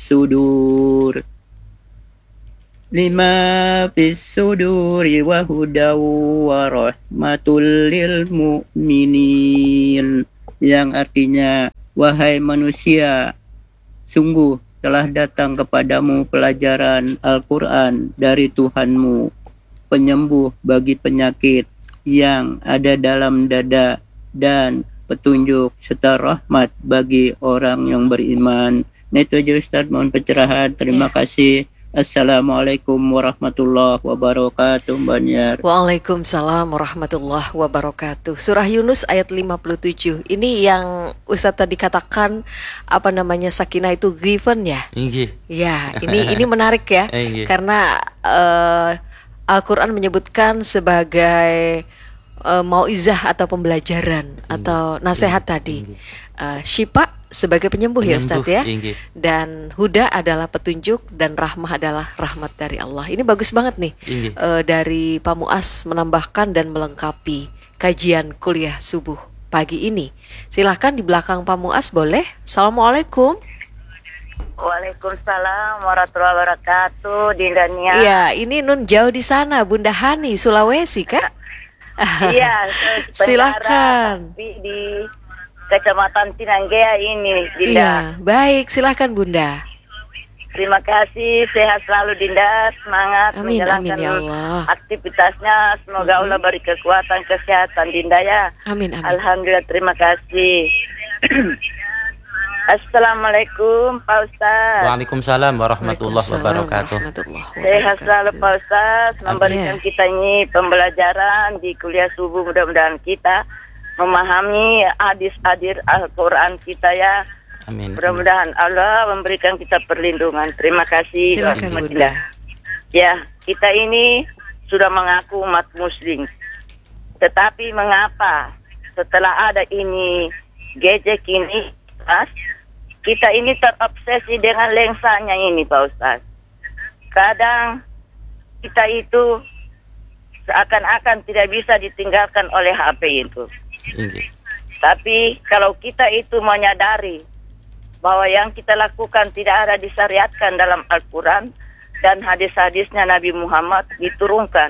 sudur. Lima fis suduri wa hudaw wa rahmatul lil mu'minin, yang artinya, wahai manusia, sungguh telah datang kepadamu pelajaran Al-Quran dari Tuhanmu, penyembuh bagi penyakit yang ada dalam dada dan petunjuk serta rahmat bagi orang yang beriman. Nah, itu aja Ustaz, mohon pencerahan. Terima kasih. Assalamualaikum warahmatullahi wabarakatuh, Mbak Niar. Waalaikumsalam warahmatullahi wabarakatuh. Surah Yunus ayat 57. Ini yang Ustaz tadi katakan sakinah itu given ya? Ya, ini menarik ya. Karena Al-Quran menyebutkan sebagai mauizah atau pembelajaran atau nasihat tadi. Syifa sebagai penyembuh ya Ustaz ya. Dan huda adalah petunjuk dan rahmah adalah rahmat dari Allah. Ini bagus banget nih. Dari Pak Muas menambahkan dan melengkapi kajian kuliah subuh pagi ini. Silahkan di belakang Pak Muas boleh. Assalamualaikum. Waalaikumsalam warahmatullahi wabarakatuh, Dinda Nia. Iya, ini Nun jauh di sana, Bunda Hani, Sulawesi kah? Iya, silahkan. Di Kecamatan Tinanggea ini, Dinda. Iya, baik, silahkan Bunda. Terima kasih, sehat selalu Dinda, semangat Amin, menjalankan amin ya Allah. aktivitasnya. Semoga Allah beri kekuatan, kesehatan Dinda ya. Amin, amin. Alhamdulillah, terima kasih. Assalamualaikum Pak Ustaz. Waalaikumsalam warahmatullahi wabarakatuh. Sehat selalu Pak Ustaz, memberikan kita ini pembelajaran di kuliah subuh. Mudah-mudahan kita memahami hadis-hadis Al-Quran kita ya. Amin. Mudah-mudahan Allah memberikan kita perlindungan. Terima kasih. Silakan Bunda. Ya, kita ini sudah mengaku umat muslim. Tetapi mengapa setelah ada ini gadget ini, kita ini terobsesi dengan lensanya ini Pak Ustaz. Kadang kita itu seakan-akan tidak bisa ditinggalkan oleh HP itu. Tapi kalau kita itu menyadari bahwa yang kita lakukan tidak ada disyariatkan dalam Al-Quran dan hadis-hadisnya Nabi Muhammad diturunkan.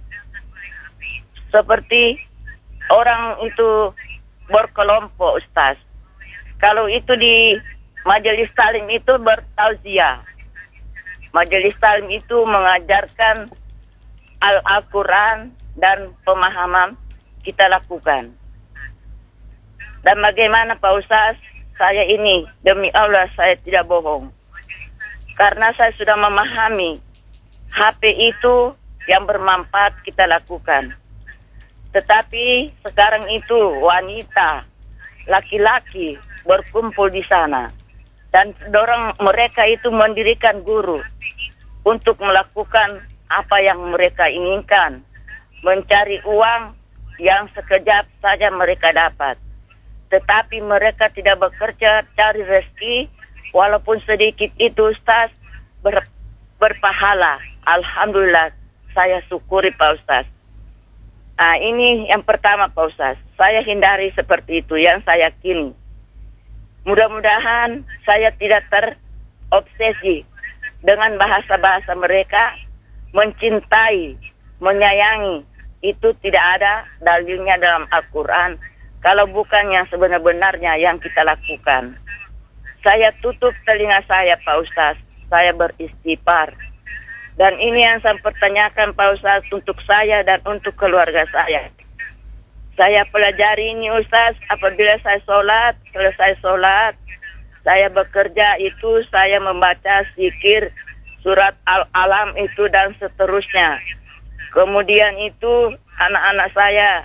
Seperti orang itu berkelompok Ustaz. Kalau itu di majelis talim itu bertauziah. Majelis talim itu mengajarkan Al-Quran dan pemahaman kita lakukan. Dan bagaimana Pak Ustaz, saya ini demi Allah saya tidak bohong. Karena saya sudah memahami HP itu yang bermanfaat kita lakukan. Tetapi sekarang itu wanita, laki-laki berkumpul di sana dan dorong mereka itu mendirikan guru untuk melakukan apa yang mereka inginkan, mencari uang yang sekejap saja mereka dapat. Tetapi mereka tidak bekerja cari rezeki, walaupun sedikit itu Ustaz berpahala. Alhamdulillah, saya syukuri Pak Ustaz. Nah, ini yang pertama Pak Ustaz. Saya hindari seperti itu yang saya yakini. Mudah-mudahan saya tidak terobsesi dengan bahasa-bahasa mereka, mencintai, menyayangi. Itu tidak ada dalilnya dalam Al-Quran. Kalau bukan yang sebenar-benarnya yang kita lakukan. Saya tutup telinga saya Pak Ustaz. Saya beristighfar. Dan ini yang saya pertanyakan Pak Ustaz untuk saya dan untuk keluarga saya. Saya pelajari ini Ustaz, apabila saya selesai sholat, saya bekerja itu saya membaca zikir, surat Al-Alam itu dan seterusnya. Kemudian itu anak-anak saya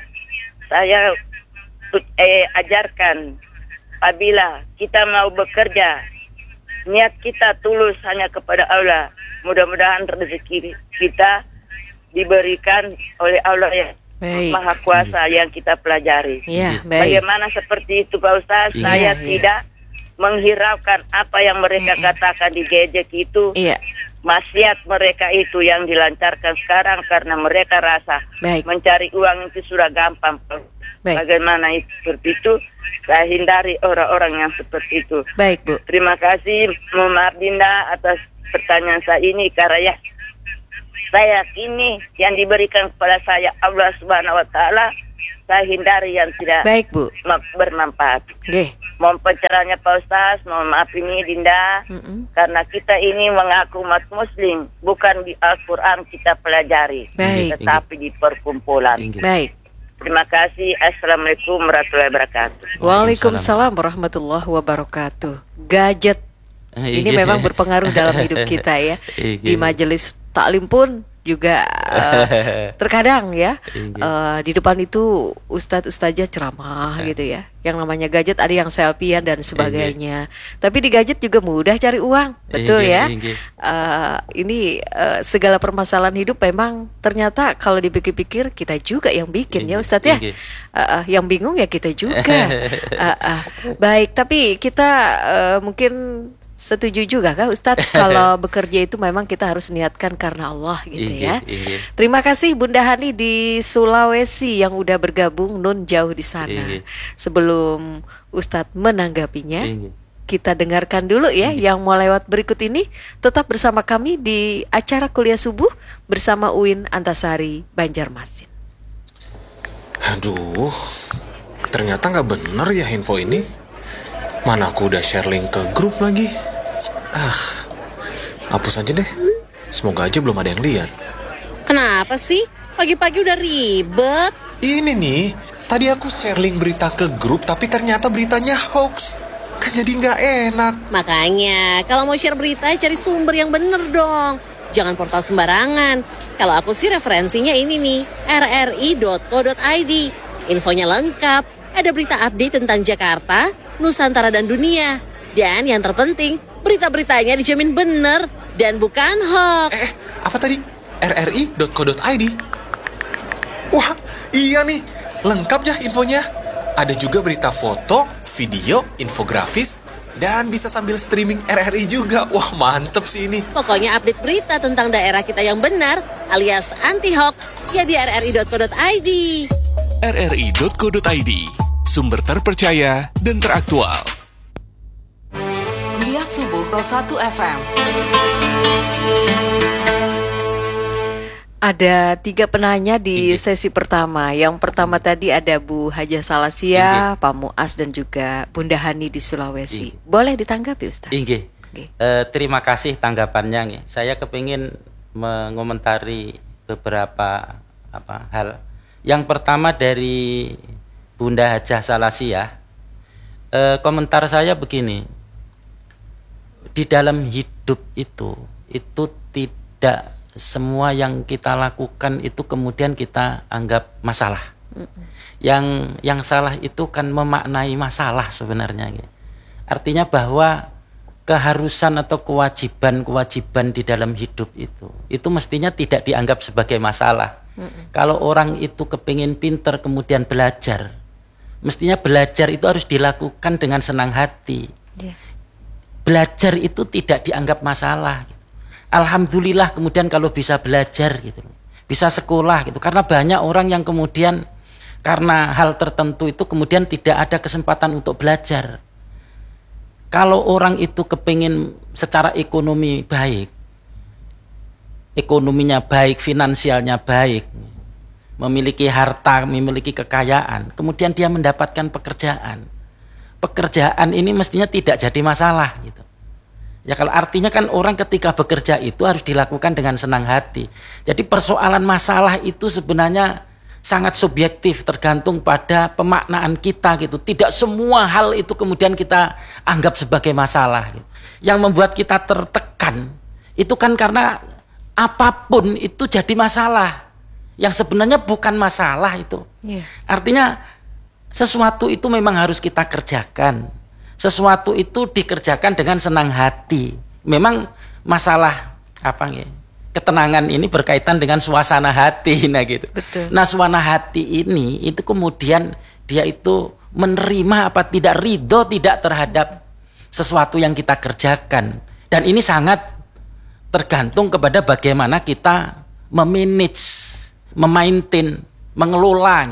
ajarkan, apabila kita mau bekerja, niat kita tulus hanya kepada Allah. Mudah-mudahan rezeki kita diberikan oleh Allah ya. Baik. Maha Kuasa yang kita pelajari. Ya, baik. Bagaimana seperti itu Pak Ustaz? Saya tidak menghiraukan apa yang mereka katakan di gadget itu. Maksiat mereka itu yang dilancarkan sekarang karena mereka rasa mencari uang itu sudah gampang. Baik. Bagaimana itu seperti itu? Saya hindari orang-orang yang seperti itu. Baik, Bu. Terima kasih, mohon maaf Dinda atas pertanyaan saya ini, karena ya saya yakini yang diberikan kepada saya Allah Subhanahu wa taala, saya hindari yang tidak Baik, Bu. bermanfaat. Nggih. Mohon pencerahannya Pak Ustaz, mohon maaf ini Dinda, karena kita ini mengaku umat muslim, bukan di Al-Quran kita pelajari, Baik. tetapi di perkumpulan. Baik. Terima kasih. Assalamualaikum warahmatullahi wabarakatuh. Waalaikumsalam warahmatullahi wabarakatuh. Gadget ini memang berpengaruh dalam hidup kita ya. Di majelis taklim pun juga terkadang ya di depan itu ustadz-ustazah ceramah gitu ya. Yang namanya gadget ada yang selfiean dan sebagainya. Tapi di gadget juga mudah cari uang, betul ya. Ini segala permasalahan hidup memang ternyata kalau dipikir-pikir kita juga yang bikin ya Ustadz ya. Yang bingung ya kita juga. Baik, tapi kita mungkin setuju juga kah Ustadz kalau bekerja itu memang kita harus niatkan karena Allah gitu ya. Terima kasih Bunda Hani di Sulawesi yang udah bergabung nun jauh di sana. Sebelum Ustadz menanggapinya, kita dengarkan dulu ya yang mau lewat berikut ini. Tetap bersama kami di acara Kuliah Subuh bersama Uin Antasari Banjarmasin. Aduh, ternyata nggak bener ya info ini. Mana aku udah share link ke grup lagi. Hapus aja deh. Semoga aja belum ada yang lihat. Kenapa sih? Pagi-pagi udah ribet. Ini nih, tadi aku share link berita ke grup, tapi ternyata beritanya hoax. Kan jadi nggak enak. Makanya, kalau mau share berita, cari sumber yang bener dong. Jangan portal sembarangan. Kalau aku sih referensinya ini nih, rri.co.id. Infonya lengkap. Ada berita update tentang Jakarta, Nusantara dan dunia. Dan yang terpenting, berita-beritanya dijamin bener dan bukan hoax. Apa tadi? rri.co.id? Wah, iya nih. Lengkap ya infonya. Ada juga berita foto, video, infografis, dan bisa sambil streaming RRI juga. Wah, mantep sih ini. Pokoknya update berita tentang daerah kita yang benar, alias anti-hoax, ya di rri.co.id. rri.co.id, sumber terpercaya dan teraktual. Kuliah Subuh Pro1 FM. Ada 3 penanya di sesi pertama. Yang pertama tadi ada Bu Haja Salasia, Pak Muas dan juga Bunda Hani di Sulawesi. Boleh ditanggapi Ustaz? Terima kasih tanggapannya. Saya kepingin mengomentari beberapa hal. Yang pertama dari Bunda Hajah Salasia, komentar saya begini. Di dalam hidup itu tidak semua yang kita lakukan itu kemudian kita anggap masalah. Yang salah itu kan memaknai masalah sebenarnya. Artinya bahwa keharusan atau kewajiban di dalam hidup itu mestinya tidak dianggap sebagai masalah. Kalau orang itu kepingin pinter kemudian belajar, mestinya belajar itu harus dilakukan dengan senang hati. Belajar itu tidak dianggap masalah. Alhamdulillah kemudian kalau bisa belajar gitu, bisa sekolah gitu. Karena banyak orang yang kemudian karena hal tertentu itu kemudian tidak ada kesempatan untuk belajar. Kalau orang itu kepingin secara ekonomi baik, ekonominya baik, finansialnya baik, memiliki harta, memiliki kekayaan, kemudian dia mendapatkan pekerjaan. Pekerjaan ini mestinya tidak jadi masalah gitu. Ya kalau artinya kan orang ketika bekerja itu harus dilakukan dengan senang hati. Jadi persoalan masalah itu sebenarnya sangat subjektif, tergantung pada pemaknaan kita gitu. Tidak semua hal itu kemudian kita anggap sebagai masalah gitu. Yang membuat kita tertekan itu kan karena apapun itu jadi masalah. Yang sebenarnya bukan masalah itu. Artinya sesuatu itu memang harus kita kerjakan. Sesuatu itu dikerjakan dengan senang hati. Memang masalah ketenangan ini berkaitan dengan suasana hati, gitu. Betul. Nah, suasana hati ini itu kemudian dia itu menerima apa tidak, ridho tidak terhadap sesuatu yang kita kerjakan. Dan ini sangat tergantung kepada bagaimana kita memanage, memaintain, mengelola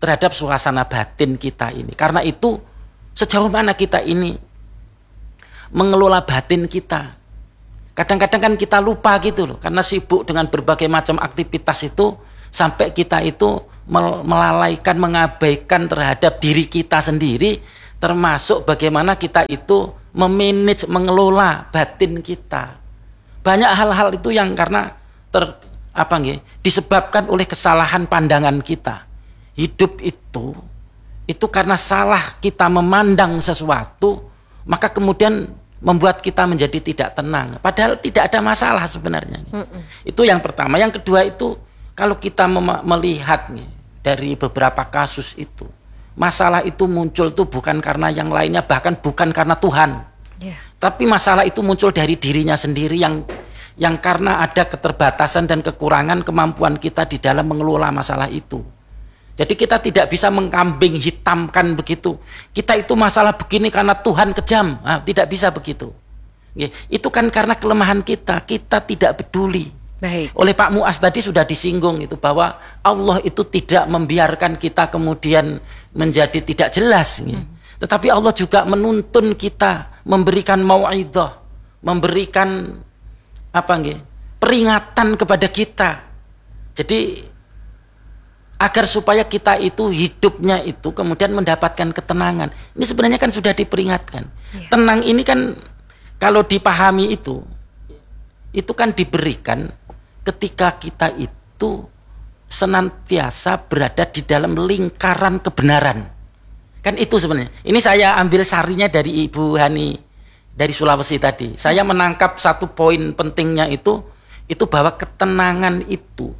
terhadap suasana batin kita ini. Karena itu sejauh mana kita ini mengelola batin kita. Kadang-kadang kan kita lupa gitu loh, karena sibuk dengan berbagai macam aktivitas itu, sampai kita itu melalaikan, mengabaikan terhadap diri kita sendiri, termasuk bagaimana kita itu memanage, mengelola batin kita. Banyak hal-hal itu yang karena disebabkan oleh kesalahan pandangan kita. Hidup itu karena salah kita memandang sesuatu, maka kemudian membuat kita menjadi tidak tenang. Padahal tidak ada masalah sebenarnya. Itu yang pertama. Yang kedua itu, kalau kita melihat dari beberapa kasus itu, masalah itu muncul tuh bukan karena yang lainnya, bahkan bukan karena Tuhan. Tapi masalah itu muncul dari dirinya sendiri yang karena ada keterbatasan dan kekurangan kemampuan kita di dalam mengelola masalah itu. Jadi kita tidak bisa mengkambing hitamkan begitu. Kita itu masalah begini karena Tuhan kejam. Tidak bisa begitu. Itu kan karena kelemahan kita tidak peduli. Baik. Oleh Pak Muas tadi sudah disinggung itu, bahwa Allah itu tidak membiarkan kita kemudian menjadi tidak jelas. Tetapi Allah juga menuntun kita, memberikan mau'idhah, memberikan peringatan kepada kita. Jadi agar supaya kita itu hidupnya itu kemudian mendapatkan ketenangan. Ini sebenarnya kan sudah diperingatkan. Tenang ini kan kalau dipahami itu kan diberikan ketika kita itu senantiasa berada di dalam lingkaran kebenaran. Kan itu sebenarnya. Ini saya ambil sarinya dari Ibu Hani dari Sulawesi tadi. Saya menangkap satu poin pentingnya itu bahwa ketenangan itu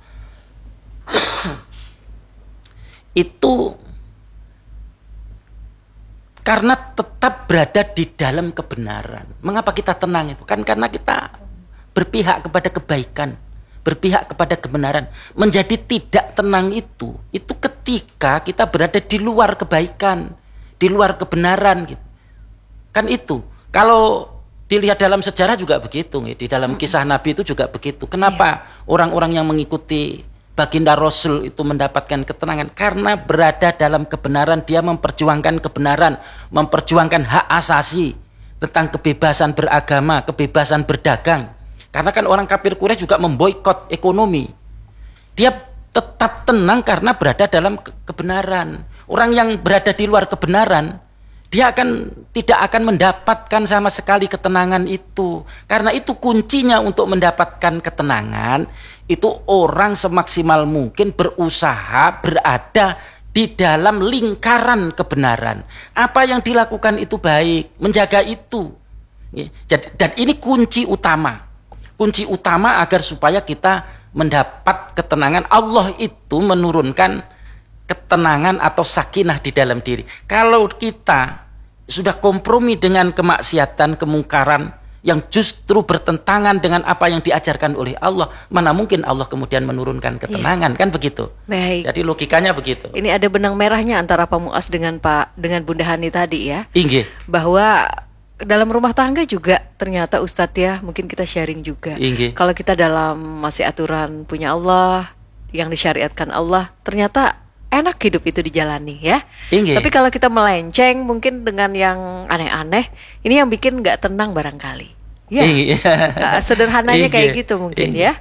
karena tetap berada di dalam kebenaran. Mengapa kita tenang itu? Kan karena kita berpihak kepada kebaikan, berpihak kepada kebenaran. Menjadi tidak tenang itu ketika kita berada di luar kebaikan, di luar kebenaran gitu. Kan itu. Kalau dilihat dalam sejarah juga begitu, di dalam kisah Nabi itu juga begitu. Kenapa orang-orang yang mengikuti baginda Rasul itu mendapatkan ketenangan? Karena berada dalam kebenaran, dia memperjuangkan kebenaran, memperjuangkan hak asasi tentang kebebasan beragama, kebebasan berdagang. Karena kan orang kafir Quraisy juga memboikot ekonomi. Dia tetap tenang karena berada dalam kebenaran. Orang yang berada di luar kebenaran, dia tidak akan mendapatkan sama sekali ketenangan itu. Karena itu kuncinya untuk mendapatkan ketenangan, itu orang semaksimal mungkin berusaha berada di dalam lingkaran kebenaran. Apa yang dilakukan itu baik, menjaga itu. Dan ini kunci utama. Kunci utama agar supaya kita mendapat ketenangan. Allah itu menurunkan ketenangan atau sakinah di dalam diri. Kalau kita sudah kompromi dengan kemaksiatan, kemungkaran yang justru bertentangan dengan apa yang diajarkan oleh Allah, mana mungkin Allah kemudian menurunkan ketenangan, kan begitu. Baik. Jadi logikanya begitu. Ini ada benang merahnya antara Pak Muas dengan Bunda Hani tadi ya. Inggih. Bahwa dalam rumah tangga juga ternyata Ustadz ya, mungkin kita sharing juga. Inggih. Kalau kita dalam masih aturan punya Allah, yang disyariatkan Allah, ternyata enak hidup itu dijalani ya. Inggih. Tapi kalau kita melenceng mungkin dengan yang aneh-aneh, ini yang bikin nggak tenang barangkali. Ya. Sederhananya kayak gitu mungkin ya.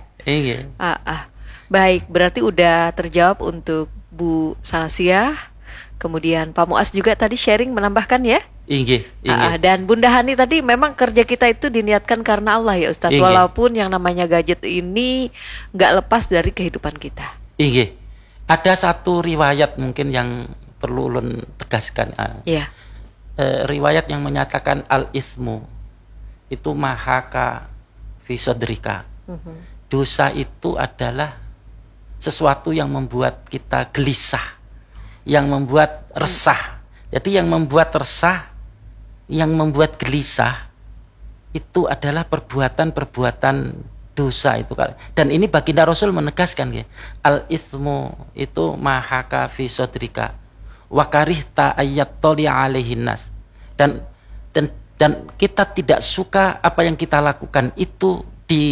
Baik, berarti udah terjawab untuk Bu Salasia. Kemudian Pak Muas juga tadi sharing menambahkan ya. Dan Bunda Hani tadi memang kerja kita itu diniatkan karena Allah ya Ustadz. Walaupun yang namanya gadget ini nggak lepas dari kehidupan kita. Ada satu riwayat mungkin yang perlu ulun tegaskan. Riwayat yang menyatakan al-ithmu itu mahaka fi sadrika. Dosa itu adalah sesuatu yang membuat kita gelisah, yang membuat resah. Jadi yang membuat resah, yang membuat gelisah itu adalah perbuatan-perbuatan dosa itu. Dan ini baginda Rasul menegaskan ya, al-ithmu itu mahaka fi sadrika wa karihta ayyattali alaihin nas. Dan kita tidak suka apa yang kita lakukan itu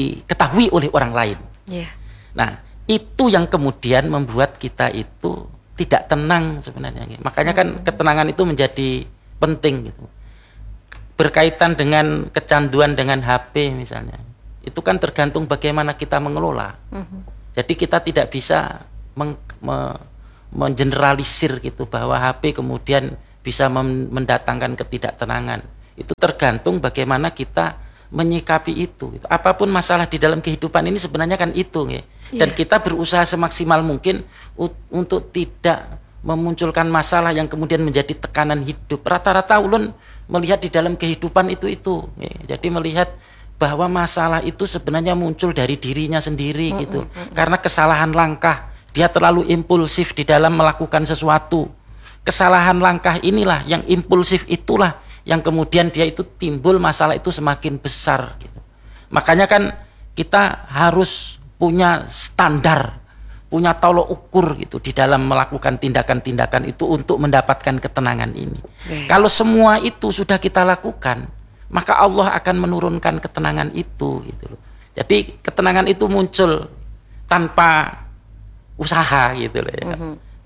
diketahui oleh orang lain. Nah, itu yang kemudian membuat kita itu tidak tenang sebenarnya. Makanya kan ketenangan itu menjadi penting gitu. Berkaitan dengan kecanduan dengan HP misalnya, itu kan tergantung bagaimana kita mengelola. Jadi kita tidak bisa mengeneralisir gitu bahwa HP kemudian bisa mendatangkan ketidaktenangan. Itu tergantung bagaimana kita menyikapi itu. Apapun masalah di dalam kehidupan ini sebenarnya kan itu, ya. Dan kita berusaha semaksimal mungkin untuk tidak memunculkan masalah yang kemudian menjadi tekanan hidup. Rata-rata ulun melihat di dalam kehidupan itu, ya. Jadi melihat bahwa masalah itu sebenarnya muncul dari dirinya sendiri gitu. Karena kesalahan langkah, dia terlalu impulsif di dalam melakukan sesuatu. Kesalahan langkah inilah yang impulsif, itulah yang kemudian dia itu timbul masalah itu semakin besar gitu. Makanya kan kita harus punya standar, punya tolok ukur gitu di dalam melakukan tindakan-tindakan itu untuk mendapatkan ketenangan ini. Kalau semua itu sudah kita lakukan, maka Allah akan menurunkan ketenangan itu gitu loh. Jadi ketenangan itu muncul tanpa usaha gitu loh ya.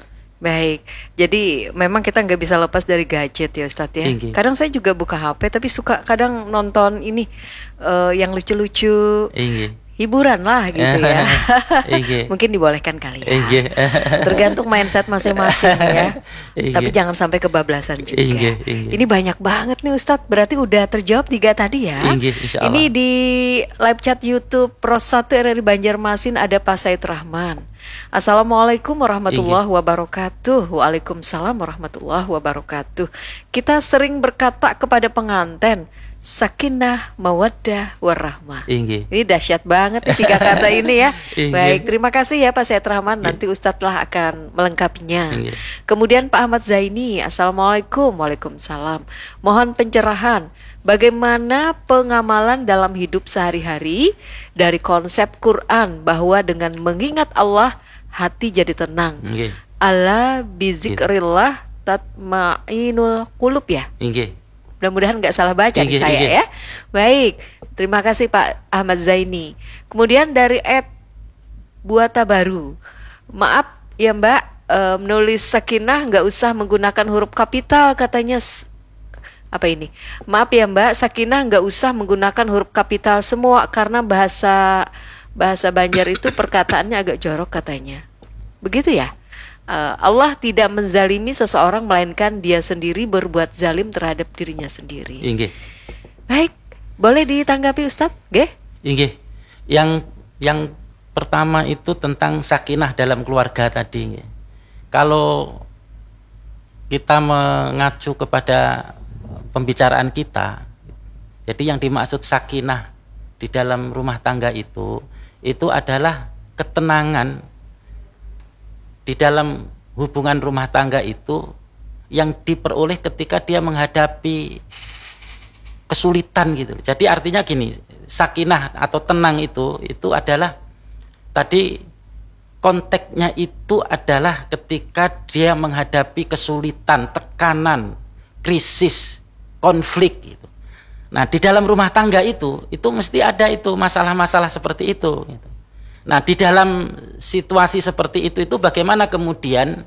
Baik, jadi memang kita nggak bisa lepas dari gadget ya Ustadz ya. Kadang saya juga buka HP tapi suka kadang nonton ini yang lucu-lucu, hiburan lah gitu ya. Mungkin dibolehkan kali ya. Tergantung mindset masing-masing ya. Tapi jangan sampai kebablasan juga. Ini banyak banget nih Ustadz, berarti udah terjawab 3 tadi ya. Ini di live chat YouTube Pros 1 RRI Banjarmasin ada Pak Said Rahman. Assalamualaikum warahmatullahi wabarakatuh. Waalaikumsalam warahmatullahi wabarakatuh. Kita sering berkata kepada pengantin, sakinah, mawaddah, warahmah. Ini dahsyat banget nih 3 kata ini ya. Baik, terima kasih ya Pak Said Rahman. Nanti Ustadz lah akan melengkapinya. Kemudian Pak Ahmad Zaini, Assalamualaikum. Waalaikumsalam. Mohon pencerahan, bagaimana pengamalan dalam hidup sehari-hari dari konsep Quran bahwa dengan mengingat Allah hati jadi tenang. Ala bizikrillah tatmainul qulub ya. Mudah-mudahan nggak salah baca nih saya ya. Baik, terima kasih Pak Ahmad Zaini. Kemudian dari Buata Baru, maaf ya Mbak, menulis sakinah nggak usah menggunakan huruf kapital katanya. Apa ini? Maaf ya Mbak, sakinah nggak usah menggunakan huruf kapital semua karena bahasa Banjar itu perkataannya agak jorok katanya. Begitu ya? Allah tidak menzalimi seseorang melainkan dia sendiri berbuat zalim terhadap dirinya sendiri. Baik, boleh ditanggapi Ustadz? Yang pertama itu tentang sakinah dalam keluarga tadi. Kalau kita mengacu kepada pembicaraan kita, jadi yang dimaksud sakinah di dalam rumah tangga itu adalah ketenangan di dalam hubungan rumah tangga itu yang diperoleh ketika dia menghadapi kesulitan gitu. Jadi artinya gini, sakinah atau tenang itu adalah tadi konteksnya itu adalah ketika dia menghadapi kesulitan, tekanan, krisis, konflik gitu. Nah, di dalam rumah tangga itu mesti ada itu masalah-masalah seperti itu gitu. Nah, di dalam situasi seperti itu bagaimana kemudian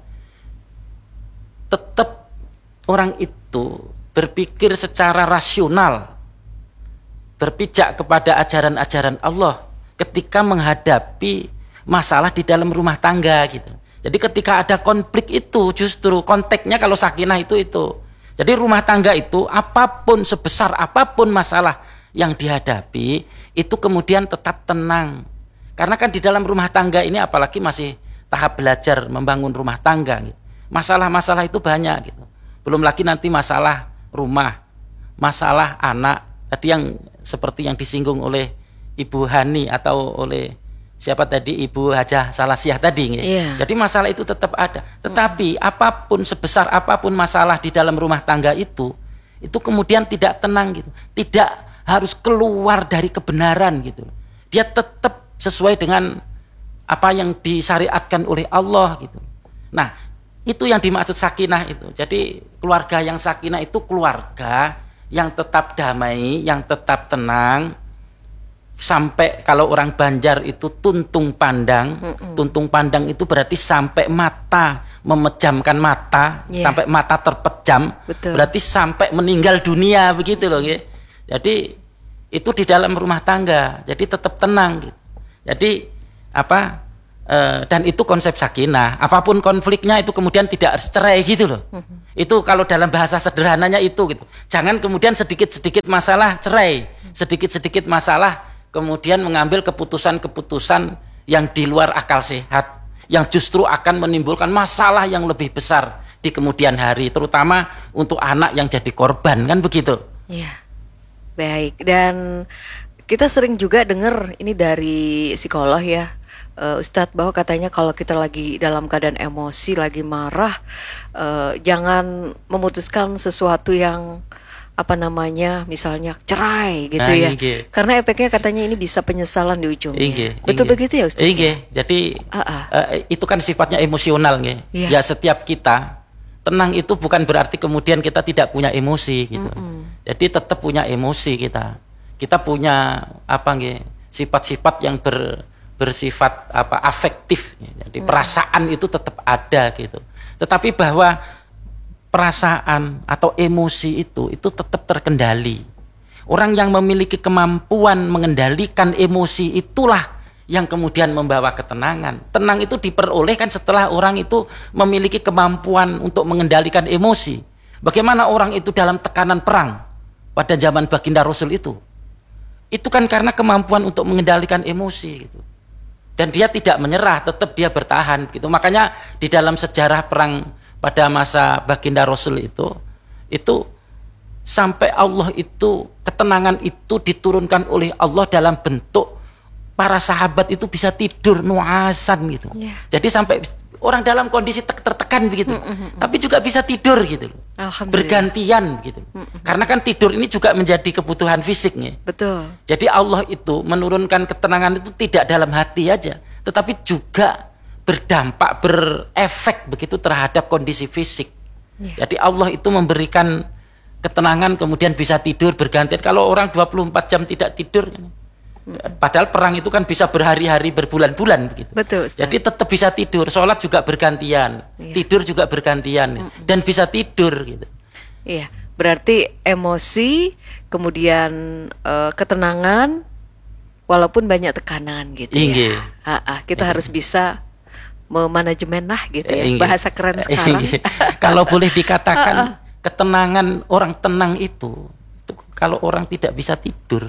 tetap orang itu berpikir secara rasional, berpijak kepada ajaran-ajaran Allah ketika menghadapi masalah di dalam rumah tangga gitu. Jadi ketika ada konflik itu justru konteksnya kalau sakinah itu. Jadi rumah tangga itu apapun sebesar apapun masalah yang dihadapi itu kemudian tetap tenang. Karena kan di dalam rumah tangga ini apalagi masih tahap belajar membangun rumah tangga gitu. Masalah-masalah itu banyak gitu. Belum lagi nanti masalah rumah, masalah anak. Tadi yang seperti yang disinggung oleh Ibu Hani atau oleh siapa tadi, Ibu Hajah Salasiah tadi. Jadi masalah itu tetap ada. Tetapi apapun sebesar apapun masalah di dalam rumah tangga itu kemudian tidak tenang gitu. Tidak harus keluar dari kebenaran gitu. Dia tetap sesuai dengan apa yang disyariatkan oleh Allah gitu. Nah, itu yang dimaksud sakinah itu. Jadi keluarga yang sakinah itu keluarga yang tetap damai, yang tetap tenang. Sampai kalau orang Banjar itu tuntung pandang. Tuntung pandang itu berarti sampai mata memejamkan mata sampai mata terpejam, berarti sampai meninggal dunia begitu loh ya. Jadi itu di dalam rumah tangga, jadi tetap tenang gitu. Jadi dan itu konsep sakinah, apapun konfliknya itu kemudian tidak harus cerai gitu loh. Itu kalau dalam bahasa sederhananya itu gitu. Jangan kemudian sedikit-sedikit masalah cerai, sedikit-sedikit masalah kemudian mengambil keputusan-keputusan yang di luar akal sehat, yang justru akan menimbulkan masalah yang lebih besar di kemudian hari, terutama untuk anak yang jadi korban, kan begitu. Iya. Baik, dan kita sering juga dengar ini dari psikolog ya, Ustadz, bahwa katanya kalau kita lagi dalam keadaan emosi, lagi marah, jangan memutuskan sesuatu yang misalnya cerai gitu ya. Karena efeknya katanya ini bisa penyesalan di ujungnya. Betul begitu ya Ustadz? Jadi itu kan sifatnya emosional ya. Setiap kita tenang itu bukan berarti kemudian kita tidak punya emosi gitu. Jadi tetap punya emosi kita. Kita punya sifat-sifat yang bersifat afektif. Jadi perasaan itu tetap ada gitu. Tetapi bahwa perasaan atau emosi itu tetap terkendali. Orang yang memiliki kemampuan mengendalikan emosi itulah yang kemudian membawa ketenangan. Tenang itu diperolehkan setelah orang itu memiliki kemampuan untuk mengendalikan emosi. Bagaimana orang itu dalam tekanan perang pada zaman baginda Rasul itu kan karena kemampuan untuk mengendalikan emosi gitu. Dan dia tidak menyerah, tetap dia bertahan gitu. Makanya di dalam sejarah perang pada masa baginda Rasul itu sampai Allah itu, ketenangan itu diturunkan oleh Allah dalam bentuk para sahabat itu bisa tidur nuasan gitu. Jadi sampai orang dalam kondisi tertekan begitu, tapi juga bisa tidur gitu, bergantian gitu. Karena kan tidur ini juga menjadi kebutuhan fisiknya. Betul. Jadi Allah itu menurunkan ketenangan itu tidak dalam hati aja, tetapi juga berdampak, berefek begitu terhadap kondisi fisik. Jadi Allah itu memberikan ketenangan, kemudian bisa tidur bergantian. Kalau orang 24 jam tidak tidur, padahal perang itu kan bisa berhari-hari, berbulan-bulan begitu. Betul, Ustaz. Jadi tetap bisa tidur, sholat juga bergantian, tidur juga bergantian, dan bisa tidur gitu. Iya, berarti emosi, kemudian ketenangan, walaupun banyak tekanan gitu ya. Kita harus bisa memanajemen lah gitu ya, bahasa keren sekarang. Kalau boleh dikatakan ketenangan, orang tenang itu kalau orang tidak bisa tidur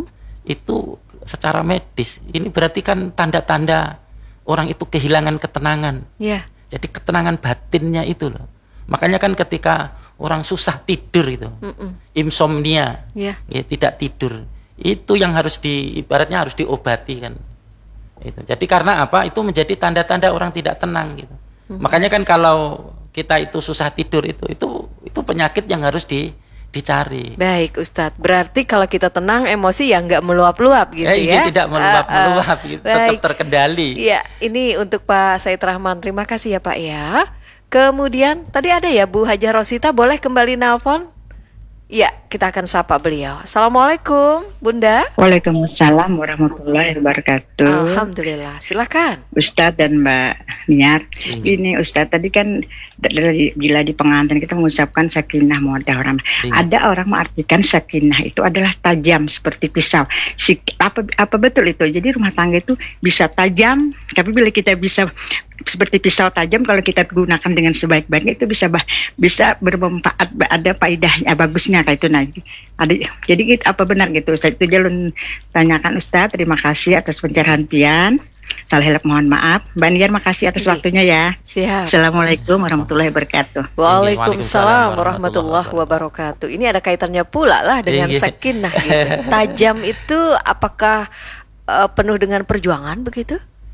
itu secara medis ini berarti kan tanda-tanda orang itu kehilangan ketenangan. Jadi ketenangan batinnya itu loh. Makanya kan ketika orang susah tidur itu, insomnia, tidak tidur, itu yang harus ibaratnya harus diobati kan. Itu. Jadi karena apa? Itu menjadi tanda-tanda orang tidak tenang gitu. Makanya kan kalau kita itu susah tidur itu penyakit yang harus dicari. Baik Ustadz, berarti kalau kita tenang emosi ya nggak meluap-luap gitu ya? Tidak meluap-meluap, gitu. Tetap terkendali. Iya, ini untuk Pak Said Rahman, terima kasih ya Pak ya. Kemudian tadi ada ya Bu Hajah Rosita, boleh kembali nelpon? Ya, kita akan sapa beliau. Assalamualaikum Bunda. Waalaikumsalam warahmatullahi wabarakatuh. Alhamdulillah, silakan Ustadz dan Mbak Niar. Ini Ustadz tadi kan bila di pengantin kita mengucapkan sakinah mawaddah warahmah. Ada orang mengartikan sakinah itu adalah tajam seperti pisau. Apa betul itu? Jadi rumah tangga itu bisa tajam, tapi bila kita bisa seperti pisau tajam, kalau kita gunakan dengan sebaik-baiknya itu bisa bermanfaat, ada faedahnya, bagusnya kayak itu. Nah, jadi apa benar gitu Ustaz? Itu jalur tanyakan Ustaz. Terima kasih atas pencerahan pian. Salah hilap mohon maaf. Mbak Niar makasih atas waktunya ya. Siap. Assalamualaikum warahmatullahi wabarakatuh. Waalaikumsalam warahmatullahi wabarakatuh. Ini ada kaitannya pula lah dengan sakinah gitu. Tajam itu apakah penuh dengan perjuangan begitu?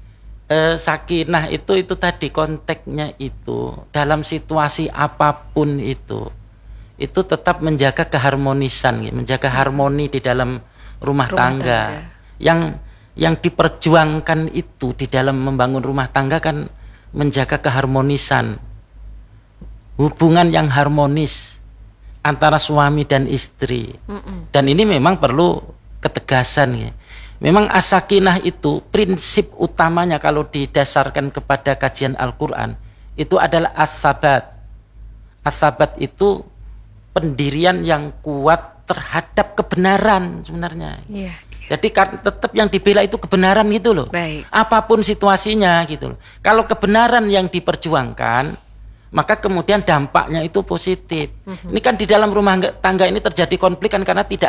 Sakinah itu tadi konteksnya itu dalam situasi apapun itu tetap menjaga keharmonisan, menjaga harmoni di dalam rumah tangga. Yang diperjuangkan itu di dalam membangun rumah tangga kan menjaga keharmonisan, hubungan yang harmonis antara suami dan istri. Dan ini memang perlu ketegasan ya. Memang as-sakinah itu prinsip utamanya kalau didasarkan kepada kajian Al-Quran itu adalah as-sabat. As-sabat itu pendirian yang kuat terhadap kebenaran sebenarnya. Iya. Jadi tetap yang dibela itu kebenaran gitu loh. Baik. Apapun situasinya gitu loh. Kalau kebenaran yang diperjuangkan, maka kemudian dampaknya itu positif. Ini kan di dalam rumah tangga ini terjadi konflik kan karena tidak